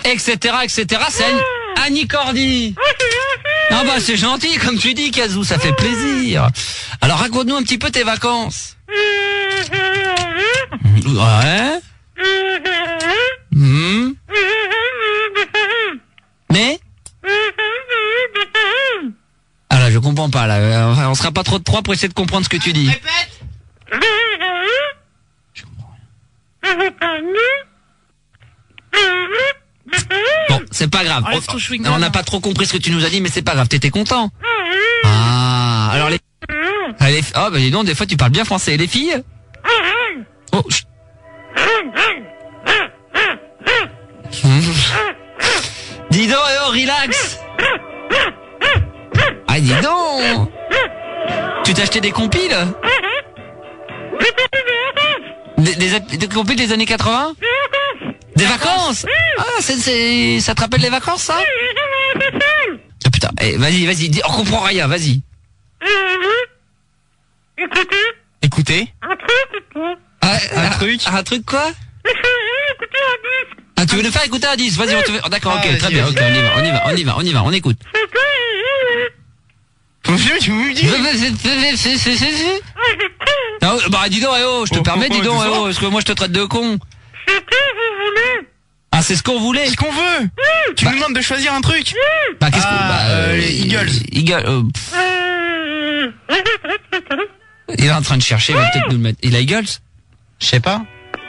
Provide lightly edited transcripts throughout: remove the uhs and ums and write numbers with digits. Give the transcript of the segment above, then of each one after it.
etc., etc. C'est Annie Cordy. Ah bah c'est gentil, comme tu dis, Kazoo, ça fait plaisir. Alors raconte-nous un petit peu tes vacances. Ouais. Mais ah là, je comprends pas là. On sera pas trop de trois pour essayer de comprendre ce que tu dis. Répète. Je comprends rien. Bon, c'est pas grave. On n'a pas trop compris ce que tu nous as dit, mais c'est pas grave. T'étais content? Ah, alors les... Oh, bah dis donc, des fois tu parles bien français. Et les filles? Oh, dis donc, oh, relax. Ah, dis donc. Tu t'as acheté des compiles? Des compiles des années 80? Des vacances? Ah, ça te rappelle les vacances, ça? Ah, putain, vas-y, on comprend rien, vas-y. Écoutez. Un truc quoi? Ah, tu veux nous faire écouter un disque? Vas-y, on te fait... D'accord, ok, très bien, ok, on y va, on écoute. Bah, dis donc, je te permets, dis donc, parce que moi je te traite de con. Ah, c'est ce qu'on voulait. Ce qu'on veut. Tu nous demandes de choisir un truc. Bah, qu'est-ce qu'on... les Eagles. Il est en train de chercher, il va peut-être nous le mettre. Il a Eagles? Je sais pas.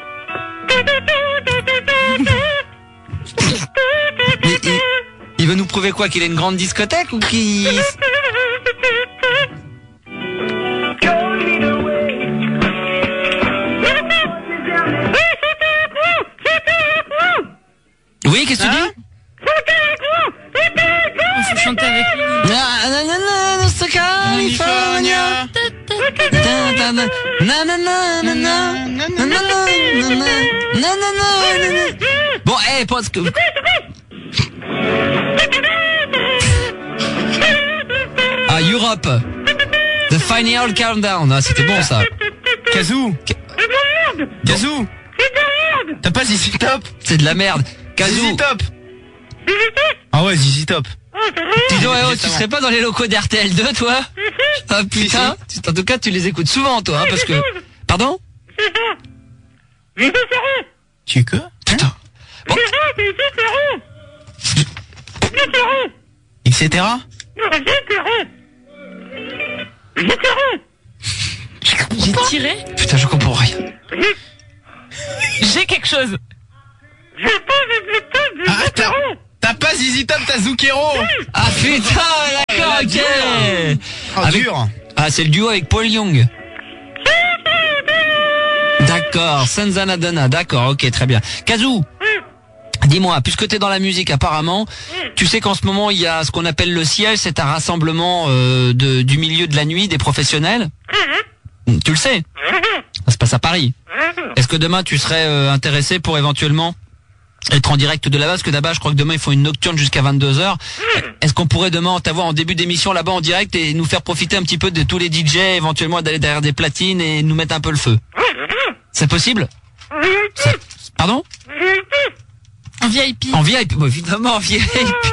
Il veut nous prouver quoi? Qu'il a une grande discothèque ou qu'il... Oui, qu'est-ce que tu dis? Il faut chanter avec lui. California. Bon, pense que... Ah, Europe. The Final Countdown. Ah, c'était bon, ça. Kazoo. Kazoo. T'as pas ZZ Top? C'est de la merde. Kazoo. ZZ Top. Ah ouais, ZZ Top. Dis donc, tu serais pas dans les locaux d'RTL2, toi? Ah putain. Si. En tout cas, tu les écoutes souvent, toi, hein, parce que... Pardon? Tu que? Putain. Bon. Etc. J'ai tiré. Putain, je comprends rien. J'ai quelque chose. Ah, t'as pas ZZ Top, t'as Zucchero. Ah putain, d'accord, ok. Ah, dur. Ah, c'est le duo avec Paul Young. D'accord, Sanzana Donna, d'accord, ok, très bien. Kazoo, dis-moi, puisque t'es dans la musique apparemment, tu sais qu'en ce moment il y a ce qu'on appelle le Ciel, c'est un rassemblement du milieu de la nuit des professionnels. Tu le sais? Ça se passe à Paris. Est-ce que demain tu serais intéressé pour éventuellement être en direct de là-bas? Parce que là-bas, je crois que demain ils font une nocturne jusqu'à 22h. Est-ce qu'on pourrait demain t'avoir en début d'émission là-bas en direct et nous faire profiter un petit peu de tous les DJ, éventuellement d'aller derrière des platines et nous mettre un peu le feu? C'est possible? Pardon? En VIP. En VIP, bon, évidemment en VIP.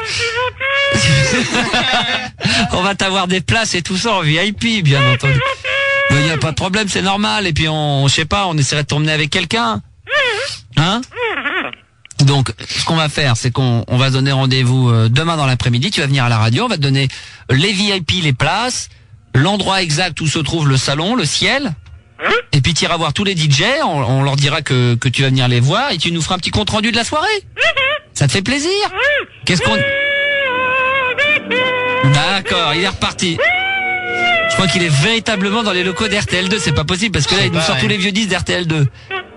On va t'avoir des places et tout ça en VIP, bien entendu. Il n'y a pas de problème, c'est normal. Et puis je sais pas, on essaierait de t'emmener avec quelqu'un. Hein? Donc, ce qu'on va faire, c'est qu'on va se donner rendez-vous demain dans l'après-midi. Tu vas venir à la radio, on va te donner les VIP, les places, l'endroit exact où se trouve le salon, le Ciel. Et puis tu iras voir tous les DJ, on leur dira que tu vas venir les voir et tu nous feras un petit compte rendu de la soirée. Ça te fait plaisir? Qu'est-ce qu'on... D'accord, il est reparti. Je crois qu'il est véritablement dans les locaux d'RTL2, c'est pas possible parce que là il nous sort tous les vieux disques d'RTL2.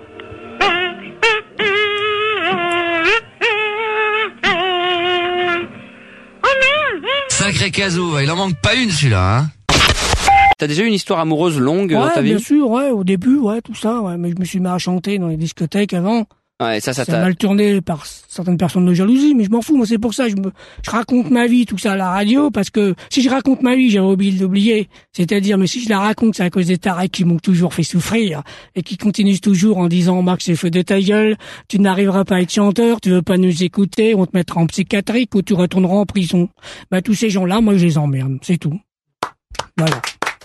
Sacré Kazoo, il en manque pas une celui-là, hein. T'as déjà eu une histoire amoureuse longue dans ta vie? Bien sûr, ouais, au début, ouais, tout ça, ouais, mais je me suis mis à chanter dans les discothèques avant. Ouais, ça C'est t'a... mal tourné par certaines personnes de jalousie, mais je m'en fous. Moi, c'est pour ça, je raconte ma vie, tout ça à la radio, parce que si je raconte ma vie, j'avais oublié de l'oublier. C'est-à-dire, mais si je la raconte, c'est à cause des tarés qui m'ont toujours fait souffrir, et qui continuent toujours en disant, Max, c'est feu de ta gueule, tu n'arriveras pas à être chanteur, tu veux pas nous écouter, on te mettra en psychiatrique, ou tu retourneras en prison. Ben, tous ces gens-là, moi, je les emmerde. C'est tout. Voilà.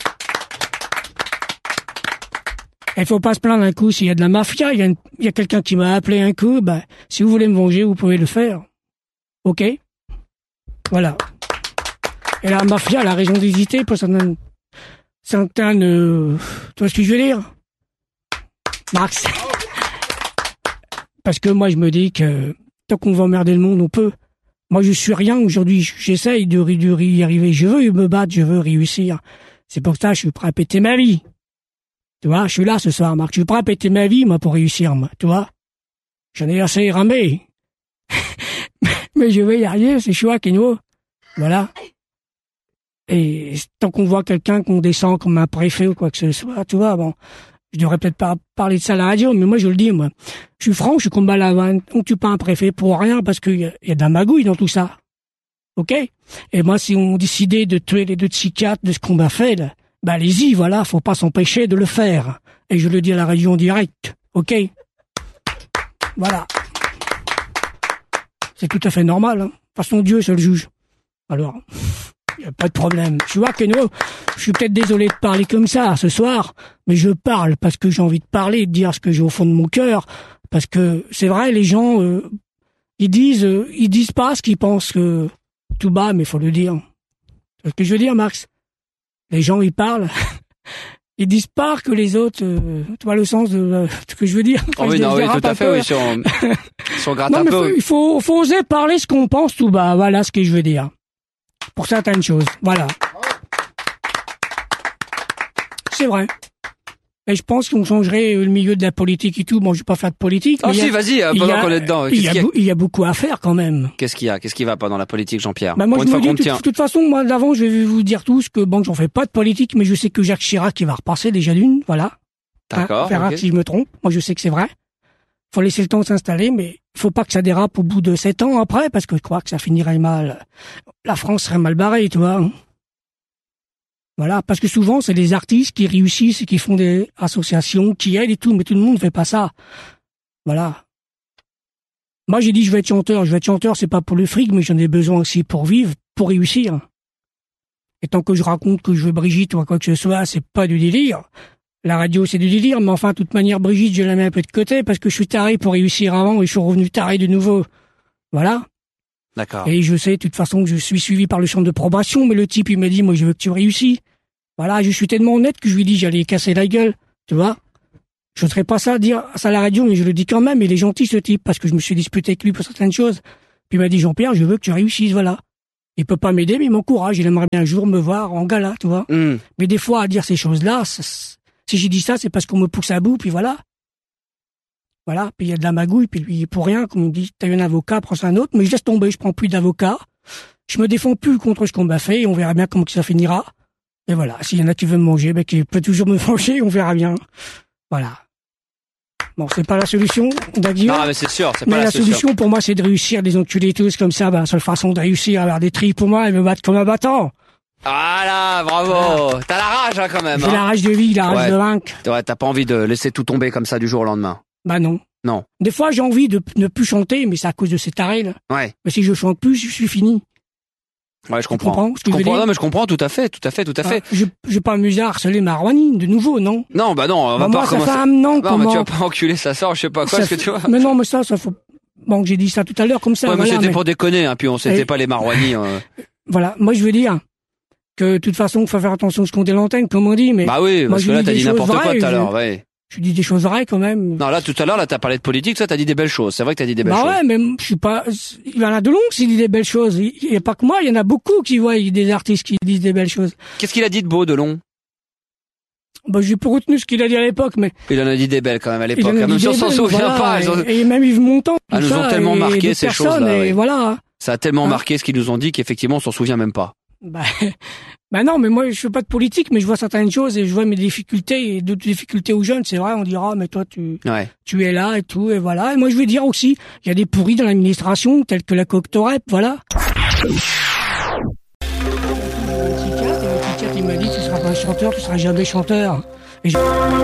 Il faut pas se plaindre un coup s'il y a de la mafia. Il y a quelqu'un qui m'a appelé un coup. Ben, si vous voulez me venger, vous pouvez le faire. Ok? Voilà. Et la mafia, elle a raison d'hésiter pour certaines, tu vois ce que je veux dire? Max. Parce que moi, je me dis que tant qu'on va emmerder le monde, on peut. Moi, je suis rien aujourd'hui. J'essaye de y arriver. Je veux me battre, je veux réussir. C'est pour ça que je suis prêt à péter ma vie. Tu vois, je suis là ce soir, Marc. Je suis prêt à péter ma vie, moi, pour réussir, moi. Tu vois? J'en ai assez ramé. Mais je vais y arriver, c'est choix, Keno. Voilà. Et tant qu'on voit quelqu'un qu'on descend comme un préfet ou quoi que ce soit, tu vois, bon, je devrais peut-être pas parler de ça à la radio, mais moi, je le dis, moi. Je suis franc, je suis comme Balavane. On tue pas un préfet pour rien, parce qu'il y a de la magouille dans tout ça. Ok? Et moi, si on décidait de tuer les deux psychiatres de ce qu'on m'a fait, là, ben allez-y, voilà, faut pas s'empêcher de le faire. Et je le dis à la radio en direct, ok? Voilà. C'est tout à fait normal, hein. De toute façon, Dieu, c'est le juge. Alors, y a pas de problème. Tu vois, Keno, je suis peut-être désolé de parler comme ça ce soir, mais je parle parce que j'ai envie de parler, de dire ce que j'ai au fond de mon cœur, parce que c'est vrai, les gens, ils disent pas ce qu'ils pensent tout bas, mais faut le dire. C'est ce que je veux dire, Max? Les gens, ils parlent. Ils disent pas que les autres, tu vois le sens de ce que je veux dire. Oh oui, non, oui, tout à fait, oui, si on gratte non, un mais peu. Il faut oser parler ce qu'on pense tout bas. Voilà ce que je veux dire. Pour certaines choses. Voilà. C'est vrai. Et je pense qu'on changerait le milieu de la politique et tout. Bon, je vais pas faire de politique. Oh si, vas-y, pendant qu'on est dedans. Il y a beaucoup à faire quand même. Qu'est-ce qu'il y a? Qu'est-ce qui va pas dans la politique, Jean-Pierre? Bah moi, pour je une me fois qu'on dis, tient. de toute façon, moi, d'avant, je vais vous dire tous que bon, j'en fais pas de politique, mais je sais que Jacques Chirac, il va repasser déjà d'une, voilà. D'accord. On verra Okay. si je me trompe. Moi, je sais que c'est vrai. Faut laisser le temps de s'installer, mais il faut pas que ça dérape au bout de 7 ans après, parce que je crois que ça finirait mal. La France serait mal barrée, tu vois. Voilà, parce que souvent, c'est des artistes qui réussissent et qui font des associations, qui aident et tout, mais tout le monde ne fait pas ça. Voilà. Moi, j'ai dit, je vais être chanteur. Je vais être chanteur, c'est pas pour le fric, mais j'en ai besoin aussi pour vivre, pour réussir. Et tant que je raconte que je veux Brigitte ou quoi que ce soit, c'est pas du délire. La radio, c'est du délire, mais enfin, de toute manière, Brigitte, je la mets un peu de côté parce que je suis taré pour réussir avant et je suis revenu taré de nouveau. Voilà. D'accord. Et je sais, de toute façon, que je suis suivi par le centre de probation, mais le type, il m'a dit, moi, je veux que tu réussis. Voilà, je suis tellement honnête que je lui ai dit, j'allais casser la gueule, tu vois. Je n'oserais pas dire ça à la radio, mais je le dis quand même, il est gentil, ce type, parce que je me suis disputé avec lui pour certaines choses. Puis il m'a dit, Jean-Pierre, je veux que tu réussisses, voilà. Il peut pas m'aider, mais il m'encourage, il aimerait bien un jour me voir en gala, tu vois. Mais des fois, à dire ces choses-là, si j'ai dit ça, c'est parce qu'on me pousse à bout, puis voilà. Voilà, puis il y a de la magouille, puis lui, pour rien, comme on dit, t'as eu un avocat, prends un autre, mais je laisse tomber, je prends plus d'avocat. Je me défends plus contre ce qu'on m'a fait, et on verra bien comment ça finira. Et voilà, s'il y en a qui veulent me manger, ben, qui peut toujours me manger, on verra bien. Voilà. Bon, c'est pas la solution, on va dire. Non, mais c'est sûr, c'est pas mais la la solution pour moi, c'est de réussir, des enculés tous comme ça, ben, la seule façon de réussir, avoir des trilles pour moi, et me battre comme un battant. Voilà, bravo. T'as la rage, hein, quand même. J'ai la rage de vie, la rage de vaincre. Ouais, t'as pas envie de laisser tout tomber comme ça du jour au lendemain. Bah non. Non. Des fois, j'ai envie de ne plus chanter, mais c'est à cause de ces tarés, là. Ouais. Mais si je chante plus, je suis fini. Ouais, je comprends. Tu comprends ce que je veux dire? Non, mais je comprends tout à fait. Je vais pas m'amuser à harceler Marouani, de nouveau, non? Non, bah non, on va moi, pas sa recommencer. femme, non, Non, comment? mais tu vas pas enculer sa sœur, je sais pas quoi, Ça ce que tu vois. Mais non, mais ça faut... Bon, j'ai dit ça tout à l'heure, comme ça, Ouais, mais voilà. c'était Mais... pour déconner, hein, puis on s'était pas les Marouani. Voilà. Moi, je veux dire que, de toute façon, il faut faire attention à ce qu'on dit à l'antenne, comme on dit, mais. Bah oui, moi, parce je que là, dis t'as des dit choses n'importe quoi vraies, tout à l'heure, ouais. Je dis des choses vraies, quand même. Non, là, tout à l'heure, là, t'as parlé de politique, toi, t'as dit des belles choses. C'est vrai que t'as dit des belles Bah choses. ouais, mais je suis pas, il y en a de longs qui disent des belles choses. Il y a pas que moi, il y en a beaucoup qui voient des artistes qui disent des belles choses. Qu'est-ce qu'il a dit de beau, Delon? Bah, j'ai pas retenu ce qu'il a dit à l'époque, mais. Il en a dit des belles, quand même, à Il l'époque. en a Même dit si on des s'en belles, souvient voilà, pas. Et même Yves Montand. Ah, nous tout ont ça, tellement et marqué d'autres ces personnes, choses-là, et ouais. voilà. Ça a tellement Hein? marqué ce qu'ils nous ont dit qu'effectivement, on s'en souvient même pas. Bah, Bah non, mais moi je fais pas de politique, mais je vois certaines choses et je vois mes difficultés et d'autres difficultés aux jeunes. C'est vrai, on dira, mais toi tu es là et tout, et voilà. Et moi je vais dire aussi, il y a des pourris dans l'administration, tels que la Coctorep, voilà. Le psychiatre, il m'a dit, tu seras pas chanteur, tu seras jamais chanteur. Et